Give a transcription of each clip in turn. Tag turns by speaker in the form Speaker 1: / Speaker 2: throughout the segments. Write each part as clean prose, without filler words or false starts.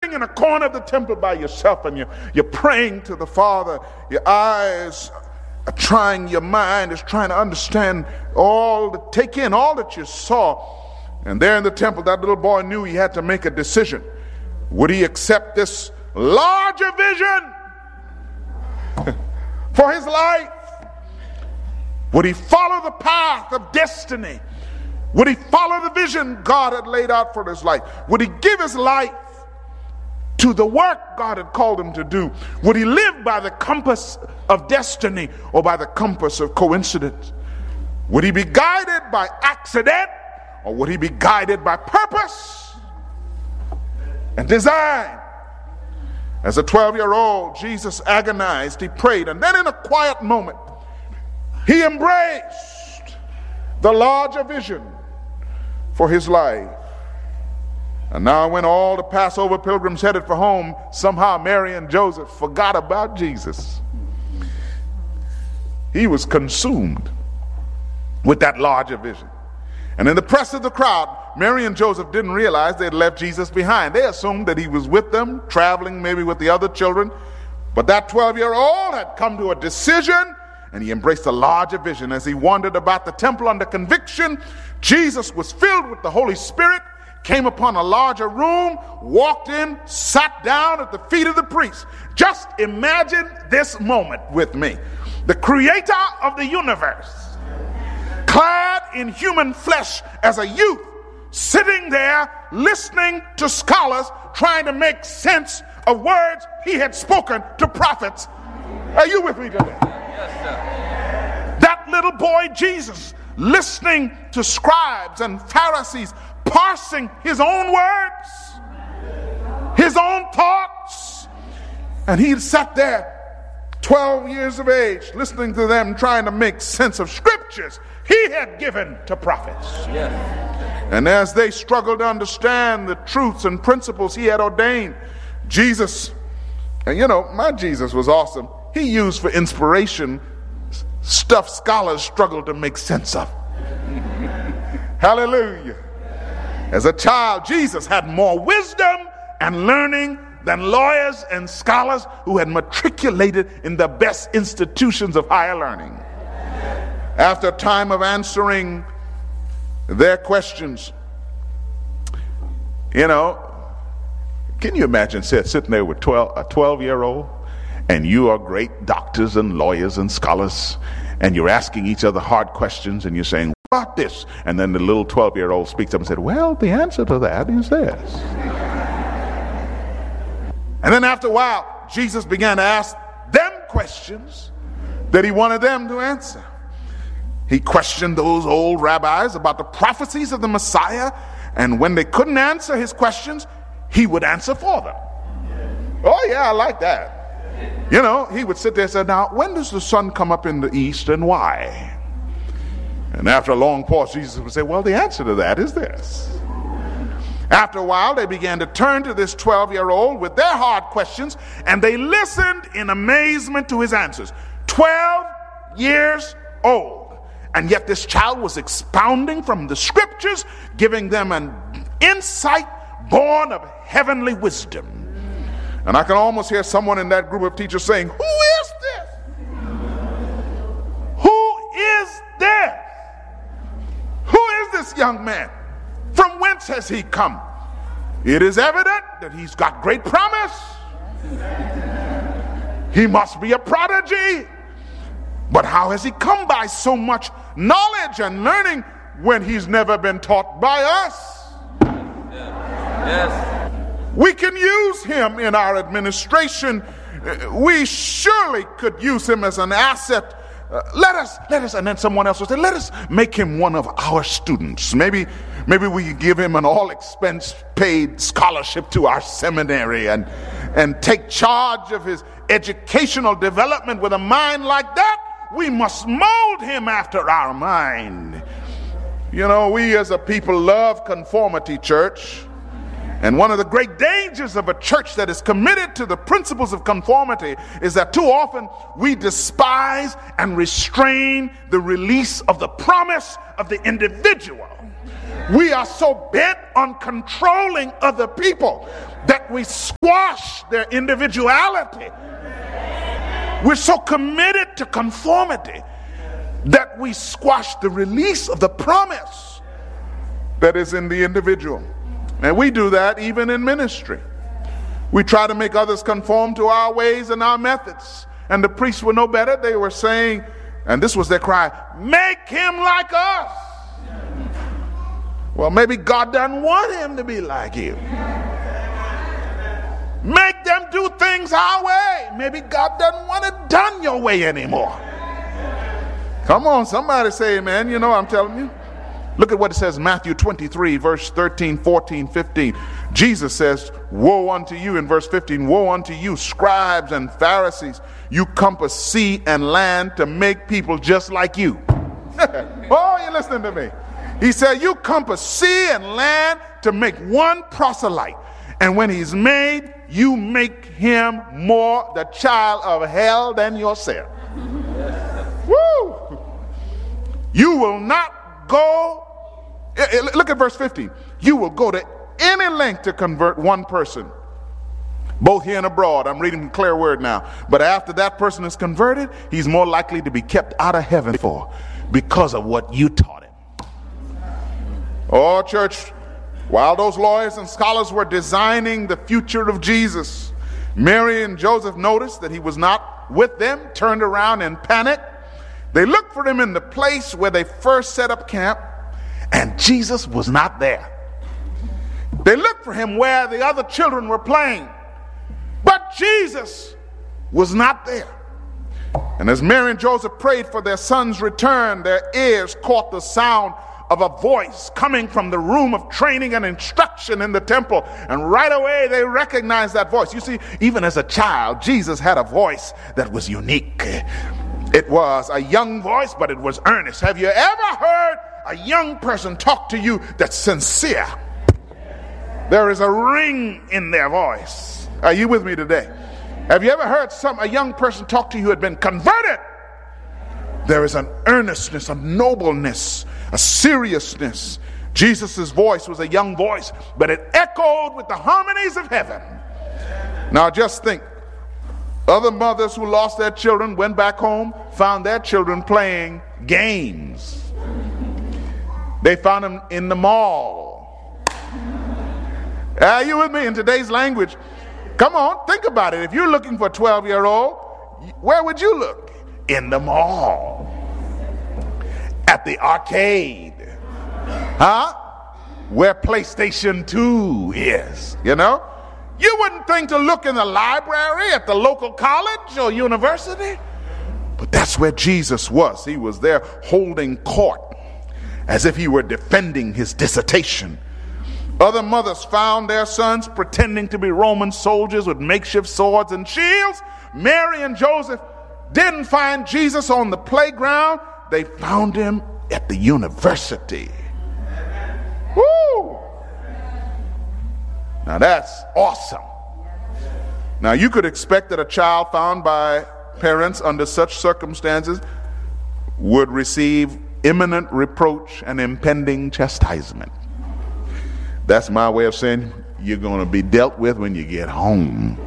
Speaker 1: in a corner of the temple by yourself and you're praying to the Father. Your eyes are trying, your mind is trying to understand take in all that you saw. And there in the temple, that little boy knew he had to make a decision. Would he accept this larger vision for his life? Would he follow the path of destiny? Would he follow the vision God had laid out for his life? Would he give his life to the work God had called him to do? Would he live by the compass of destiny or by the compass of coincidence? Would he be guided by accident or would he be guided by purpose and design? As a 12-year-old, Jesus agonized, he prayed, and then in a quiet moment, he embraced the larger vision for his life. And now when all the Passover pilgrims headed for home, somehow Mary and Joseph forgot about Jesus. He was consumed with that larger vision. And in the press of the crowd, Mary and Joseph didn't realize they had left Jesus behind. They assumed that he was with them, traveling maybe with the other children. But that 12-year-old had come to a decision, and he embraced a larger vision. As he wandered about the temple under conviction, Jesus was filled with the Holy Spirit, came upon a larger room, walked in, sat down at the feet of the priest. Just imagine this moment with me. The creator of the universe, clad in human flesh as a youth, sitting there listening to scholars trying to make sense of words he had spoken to prophets. Are you with me today?
Speaker 2: Yes, sir.
Speaker 1: That little boy Jesus listening to scribes and Pharisees parsing his own words, his own thoughts, and he sat there 12 years of age listening to them trying to make sense of scriptures he had given to prophets.
Speaker 2: Yes.
Speaker 1: And as they struggled to understand the truths and principles he had ordained, Jesus, and my Jesus was awesome. He used for inspiration stuff scholars struggled to make sense of. Hallelujah. As a child, Jesus had more wisdom and learning than lawyers and scholars who had matriculated in the best institutions of higher learning. After a time of answering their questions, can you imagine sitting there with a 12-year-old, and you are great doctors and lawyers and scholars, and you're asking each other hard questions, and you're saying, what about this? And then the little 12-year-old speaks up and said, well, the answer to that is this. And then after a while, Jesus began to ask them questions that he wanted them to answer. He questioned those old rabbis about the prophecies of the Messiah, and when they couldn't answer his questions, he would answer for them. Oh yeah, I like that. He would sit there and say, now, when does the sun come up in the east and why? And after a long pause, Jesus would say, well, the answer to that is this. After a while, they began to turn to this 12-year-old with their hard questions, and they listened in amazement to his answers. 12 years old. And yet this child was expounding from the scriptures, giving them an insight born of heavenly wisdom. And I can almost hear someone in that group of teachers saying, who is this? Who is this? Who is this young man? From whence has he come? It is evident that he's got great promise. He must be a prodigy. But how has he come by so much knowledge and learning when he's never been taught by us?
Speaker 2: Yes.
Speaker 1: We can use him in our administration. We surely could use him as an asset. Let us, and then someone else will say, let us make him one of our students. Maybe we can give him an all-expense paid scholarship to our seminary and take charge of his educational development. With a mind like that, we must mold him after our mind. We as a people love conformity, church. And one of the great dangers of a church that is committed to the principles of conformity is that too often we despise and restrain the release of the promise of the individual. We are so bent on controlling other people that we squash their individuality. We're so committed to conformity that we squash the release of the promise that is in the individual. And we do that even in ministry. We try to make others conform to our ways and our methods. And the priests were no better. They were saying, and this was their cry, make him like us. Well, maybe God doesn't want him to be like you. Make them do things our way. Maybe God doesn't want it done your way anymore. Come on, somebody say amen. You know what I'm telling you. Look at what it says in Matthew 23, verse 13, 14, 15. Jesus says, woe unto you, in verse 15, woe unto you, scribes and Pharisees, you compass sea and land to make people just like you. Oh, you're listening to me. He said, you compass sea and land to make one proselyte. And when he's made, you make him more the child of hell than yourself. Woo! You will not go. Look at verse 15. You will go to any length to convert one person, both here and abroad. I'm reading the clear word now. But after that person is converted, he's more likely to be kept out of heaven because of what you taught him. Oh, church, while those lawyers and scholars were designing the future of Jesus, Mary and Joseph noticed that he was not with them, turned around in panic. They looked for him in the place where they first set up camp, and Jesus was not there. They looked for him where the other children were playing, but Jesus was not there. And as Mary and Joseph prayed for their son's return, their ears caught the sound of a voice coming from the room of training and instruction in the temple. And right away they recognized that voice. You see, even as a child, Jesus had a voice that was unique. It was a young voice, but it was earnest. Have you ever heard a young person talk to you that's sincere? There is a ring in their voice. Are you with me today? Have you ever heard a young person talk to you who had been converted? There is an earnestness, a nobleness, a seriousness. Jesus' voice was a young voice, but it echoed with the harmonies of heaven. Now just think, other mothers who lost their children went back home, found their children playing games. They found them in the mall. Are you with me? In today's language, come on, think about it. If you're looking for a 12-year-old, where would you look? In the mall. At the arcade. Huh? Where PlayStation 2 is, you know? You wouldn't think to look in the library at the local college or university. But that's where Jesus was. He was there holding court as if he were defending his dissertation. Other mothers found their sons pretending to be Roman soldiers with makeshift swords and shields. Mary and Joseph didn't find Jesus on the playground. They found him at the university. Woo! Now that's awesome. Now you could expect that a child found by parents under such circumstances would receive imminent reproach and impending chastisement. That's my way of saying you're going to be dealt with when you get home.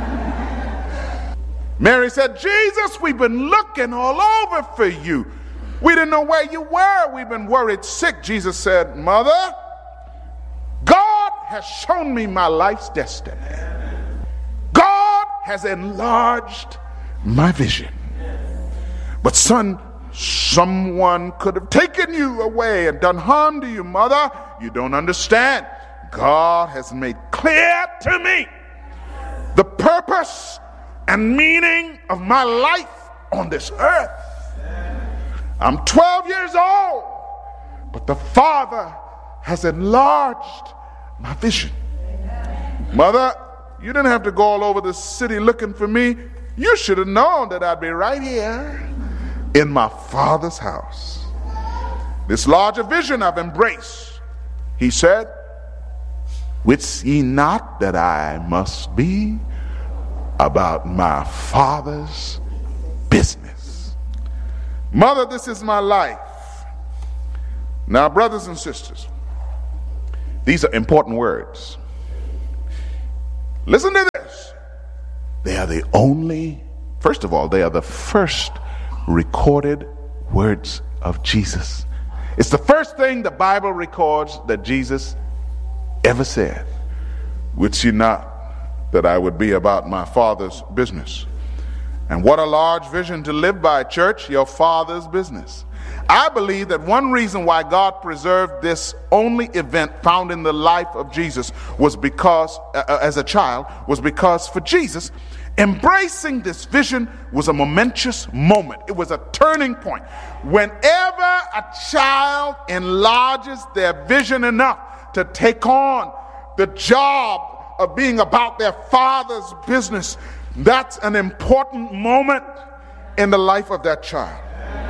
Speaker 1: Mary said, Jesus, we've been looking all over for you. We didn't know where you were. We've been worried sick. Jesus said, Mother, God has shown me my life's destiny. God has enlarged my vision. But son, someone could have taken you away and done harm to you, Mother. You don't understand. God has made clear to me the purpose and meaning of my life on this earth. I'm 12 years old, but the Father has enlarged my vision. Mother, you didn't have to go all over the city looking for me. You should have known that I'd be right here in my Father's house. This larger vision I've embraced, he said, Wits ye not that I must be about my Father's business? Mother, this is my life. Now, brothers and sisters, these are important words. Listen to this. They are the only, first of all, they are the first recorded words of Jesus. It's the first thing the Bible records that Jesus ever said. Wits ye not that I would be about my Father's business? And what a large vision to live by, church, your Father's business. I believe that one reason why God preserved this only event found in the life of Jesus was because, as a child, was because for Jesus, embracing this vision was a momentous moment. It was a turning point. Whenever a child enlarges their vision enough to take on the job of being about their Father's business, that's an important moment in the life of that child.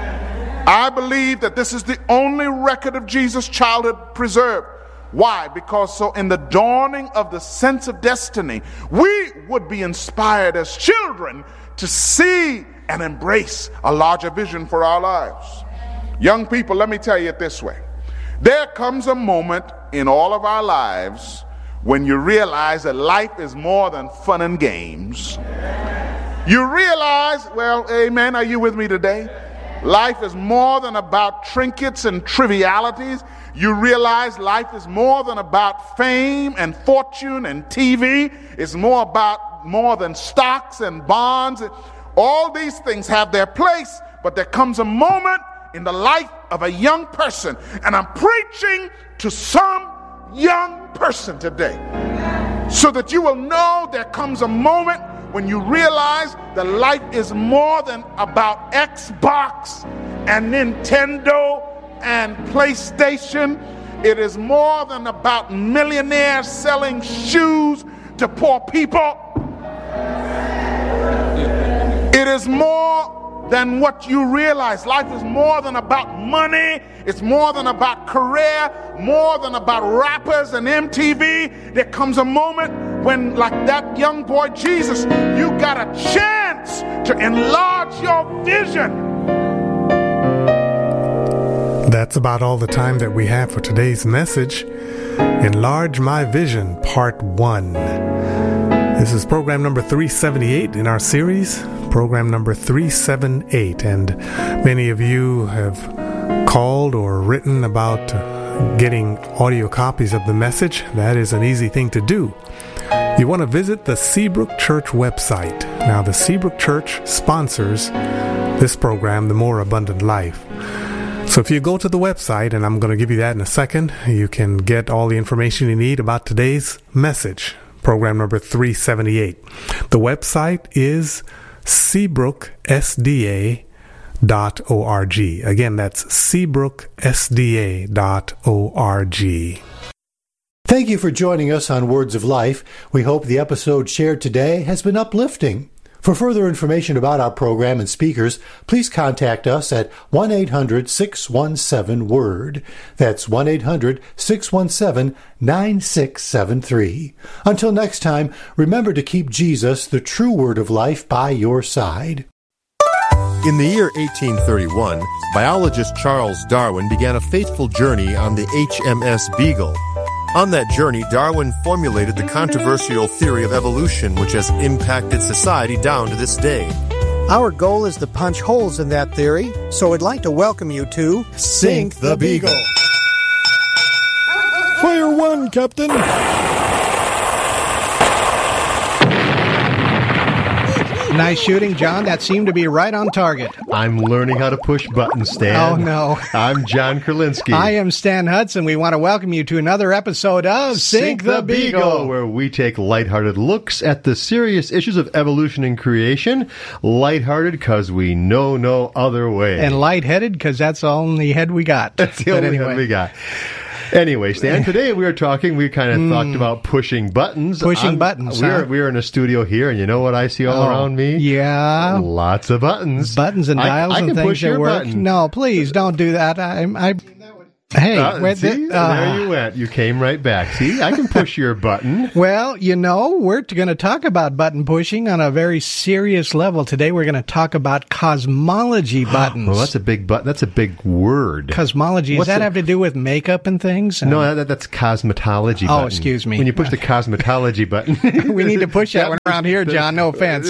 Speaker 1: I believe that this is the only record of Jesus' childhood preserved. Why? Because so in the dawning of the sense of destiny, we would be inspired as children to see and embrace a larger vision for our lives. Young people, let me tell you it this way. There comes a moment in all of our lives when you realize that life is more than fun and games. You realize, well, amen, are you with me today? Life is more than about trinkets and trivialities. You realize life is more than about fame and fortune and TV. It's more than stocks and bonds. All these things have their place, but there comes a moment in the life of a young person, and I'm preaching to some young person today, so that you will know there comes a moment when you realize that life is more than about Xbox and Nintendo and PlayStation. It is more than about millionaires selling shoes to poor people. It is more than what you realize. Life is more than about money. It's more than about career, more than about rappers and MTV. There comes a moment when, like that young boy Jesus, you got a chance to enlarge your vision.
Speaker 3: That's about all the time that we have for today's message. Enlarge My Vision, Part 1. This is program number 378 in our series, program number 378. And many of you have called or written about getting audio copies of the message. That is an easy thing to do. You want to visit the Seabrook Church website. Now, the Seabrook Church sponsors this program, The More Abundant Life. So if you go to the website, and I'm going to give you that in a second, you can get all the information you need about today's message, program number 378. The website is seabrooksda.org. Again, that's seabrooksda.org.
Speaker 4: Thank you for joining us on Words of Life. We hope the episode shared today has been uplifting. For further information about our program and speakers, please contact us at 1-800-617-WORD. That's 1-800-617-9673. Until next time, remember to keep Jesus, the true Word of life, by your side.
Speaker 5: In the year 1831, biologist Charles Darwin began a fateful journey on the HMS Beagle. On that journey, Darwin formulated the controversial theory of evolution, which has impacted society down to this day.
Speaker 6: Our goal is to punch holes in that theory, so I'd like to welcome you to
Speaker 5: Sink the Beagle.
Speaker 7: Fire one, Captain!
Speaker 6: Nice shooting, John. That seemed to be right on target.
Speaker 7: I'm learning how to push buttons, Stan.
Speaker 6: Oh, no.
Speaker 7: I'm John Kurlinski.
Speaker 6: I am Stan Hudson. We want to welcome you to another episode of Sink the Beagle,
Speaker 7: where we take lighthearted looks at the serious issues of evolution and creation. Lighthearted because we know no other way.
Speaker 6: And lightheaded because that's the only head we got.
Speaker 7: That's the only head we got. Anyway, Stan, today we talked about pushing buttons.
Speaker 6: Buttons,
Speaker 7: We're in a studio here, and you know what I see all around me?
Speaker 6: Yeah.
Speaker 7: Lots of buttons.
Speaker 6: Buttons and dials and things that work.
Speaker 7: Button.
Speaker 6: No, please, don't do that. Hey,
Speaker 7: there you went. You came right back. See, I can push your button.
Speaker 6: Well, we're going to talk about button pushing on a very serious level. Today we're going to talk about cosmology buttons.
Speaker 7: Well, that's a big button. That's a big word.
Speaker 6: Cosmology. Does that have to do with makeup and things?
Speaker 7: No, that's cosmetology button.
Speaker 6: Oh, excuse me.
Speaker 7: When you push the cosmetology button.
Speaker 6: We need to push that one around here, John. No offense.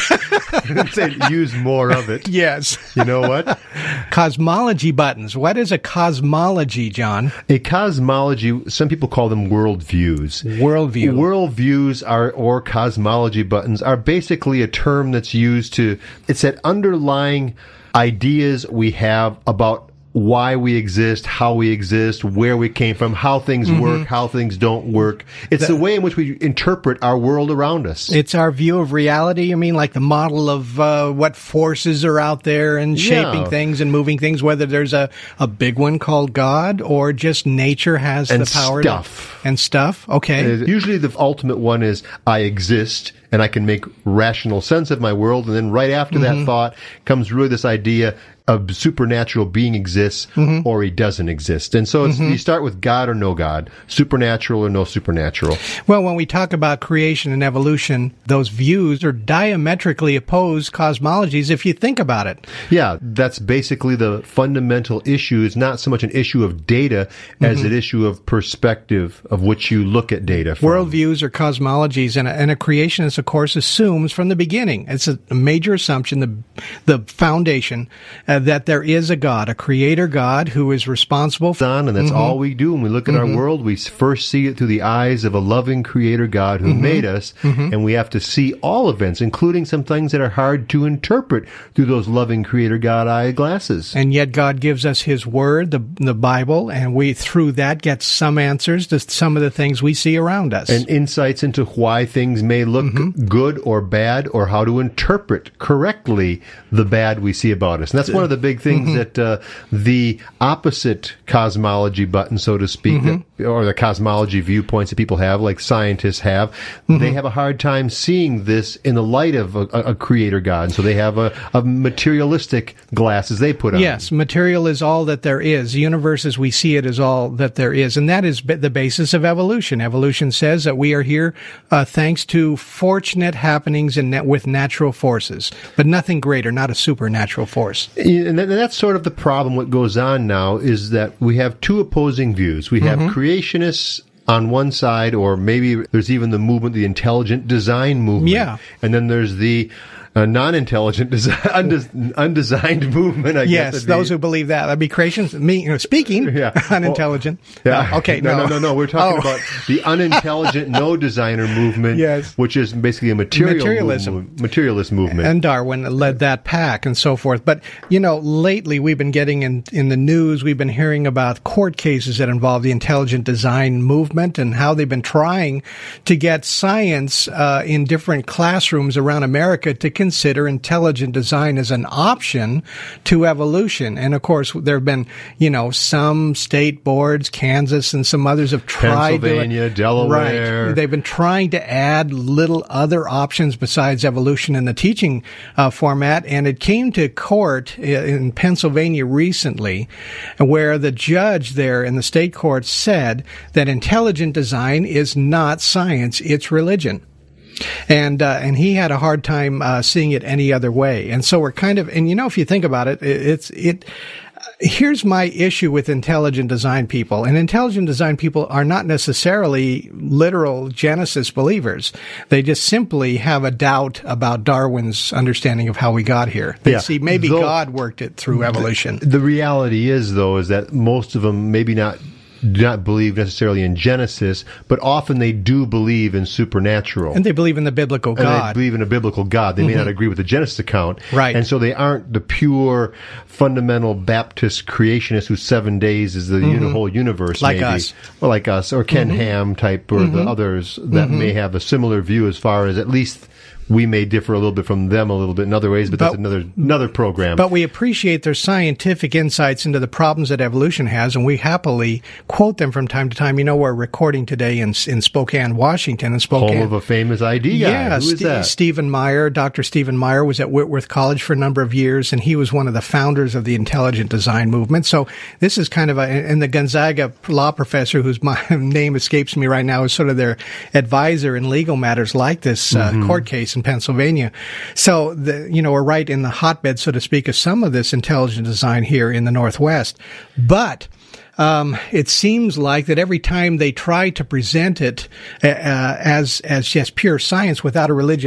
Speaker 7: Say, use more of it.
Speaker 6: Yes.
Speaker 7: You know what?
Speaker 6: Cosmology buttons. What is a cosmology, John?
Speaker 7: A cosmology, some people call them worldviews.
Speaker 6: Worldview.
Speaker 7: Worldviews or cosmology buttons are basically a term that's used it's that underlying ideas we have about why we exist, how we exist, where we came from, how things work, how things don't work. It's the way in which we interpret our world around us.
Speaker 6: It's our view of reality. You mean like the model of what forces are out there and shaping things and moving things, whether there's a big one called God or just nature has the power and stuff. Okay.
Speaker 7: Usually the ultimate one is I exist and I can make rational sense of my world. And then right after that thought comes really this idea of supernatural being exists or he doesn't exist. And so you start with God or no God, supernatural or no supernatural.
Speaker 6: Well, when we talk about creation and evolution, those views are diametrically opposed cosmologies if you think about it.
Speaker 7: Yeah, that's basically the fundamental issue. It's not so much an issue of data as an issue of perspective of which you look at data from.
Speaker 6: Worldviews are cosmologies, and a creationist, of course, assumes from the beginning, it's a major assumption, the foundation, that there is a God, a creator God who is responsible for...
Speaker 7: And that's all we do. When we look at our world, we first see it through the eyes of a loving creator God who made us, and we have to see all events, including some things that are hard to interpret through those loving creator God eye glasses.
Speaker 6: And yet God gives us his word, the Bible, and we, through that, get some answers to some of the things we see around us.
Speaker 7: And insights into why things may look good or bad, or how to interpret correctly the bad we see about us. And that's one of the big things that the opposite cosmology button, so to speak, or the cosmology viewpoints that people have, like scientists have, they have a hard time seeing this in the light of a creator God. And so they have a materialistic glasses they put on.
Speaker 6: Yes, material is all that there is. The universe as we see it is all that there is. And that is the basis of evolution. Evolution says that we are here thanks to fortunate happenings with natural forces, but nothing greater, not a supernatural force.
Speaker 7: And that's sort of the problem. What goes on now is that we have two opposing views. We have creationists on one side, or maybe there's even the movement, the intelligent design movement.
Speaker 6: Yeah.
Speaker 7: And then there's the non-intelligent, undesigned movement, I guess.
Speaker 6: Yes, those who believe that. That'd be creation. Speaking, unintelligent. Okay,
Speaker 7: no. We're talking about the unintelligent, no designer movement, which is basically a materialist movement.
Speaker 6: And Darwin led that pack and so forth. But, lately we've been getting in the news, we've been hearing about court cases that involve the intelligent design movement and how they've been trying to get science in different classrooms around America to consider intelligent design as an option to evolution. And of course, there have been, some state boards, Kansas and some others have tried
Speaker 7: Pennsylvania, Delaware.
Speaker 6: Right. They've been trying to add little other options besides evolution in the teaching format. And it came to court in Pennsylvania recently where the judge there in the state court said that intelligent design is not science, it's religion. And he had a hard time seeing it any other way. And so we're kind of, and if you think about it, here's my issue with intelligent design people. And intelligent design people are not necessarily literal Genesis believers. They just simply have a doubt about Darwin's understanding of how we got here. They see maybe God worked it through evolution.
Speaker 7: The reality is, though, is that most of them maybe do not believe necessarily in Genesis, but often they do believe in supernatural.
Speaker 6: And they believe in the biblical God.
Speaker 7: They believe in a biblical God. They may not agree with the Genesis account.
Speaker 6: Right.
Speaker 7: And so they aren't the pure, fundamental Baptist creationist whose 7 days is the whole universe.
Speaker 6: Like
Speaker 7: maybe.
Speaker 6: us.
Speaker 7: Well, like us, or Ken Ham type, or the others that may have a similar view as far as at least we may differ a little bit from them a little bit in other ways, but that's another program.
Speaker 6: But we appreciate their scientific insights into the problems that evolution has, and we happily quote them from time to time. You know, we're recording today in Spokane, Washington, and Spokane.
Speaker 7: Home of a famous ID guy.
Speaker 6: Yeah,
Speaker 7: Who is that?
Speaker 6: Stephen Meyer. Dr. Stephen Meyer was at Whitworth College for a number of years, and he was one of the founders of the intelligent design movement. So this is kind of and the Gonzaga law professor, whose my name escapes me right now, is sort of their advisor in legal matters like this court case in Pennsylvania. So, we're right in the hotbed, so to speak, of some of this intelligent design here in the Northwest. But it seems like that every time they try to present it as just pure science without a religious